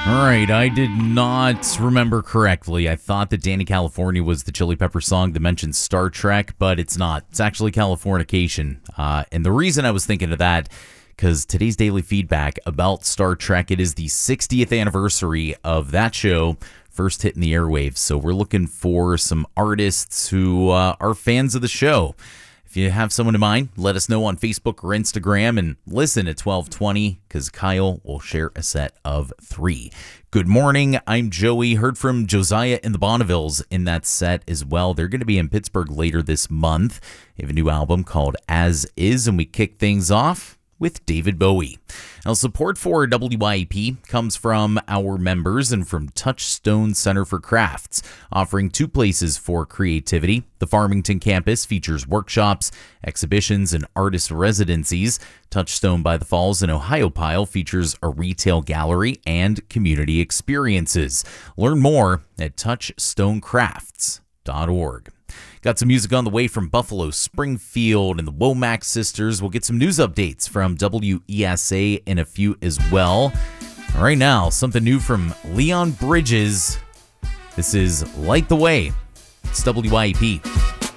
All right, I did not remember correctly. I thought that Danny California was the Chili Pepper song that mentioned Star Trek, but it's not. It's actually Californication. And the reason I was thinking of that, because today's daily feedback about Star Trek, it is the 60th anniversary of that show first hitting the airwaves. So we're looking for some artists who are fans of the show. If you have someone in mind, let us know on Facebook or Instagram and listen at 1220 because Kyle will share a set of 3. Good morning. I'm Joey. Heard from Josiah and the Bonnevilles in that set as well. They're going to be in Pittsburgh later this month. They have a new album called As Is, and we kick things off with David Bowie. Now, support for WYAP comes from our members and from Touchstone Center for Crafts, offering 2 places for creativity. The Farmington campus features workshops, exhibitions, and artist residencies. Touchstone by the Falls in Ohiopyle features a retail gallery and community experiences. Learn more at touchstonecrafts.org. Got some music on the way from Buffalo Springfield and the Womack Sisters. We'll get some news updates from WESA in a few as well. Right now, something new from Leon Bridges. This is Light the Way. It's WYAP.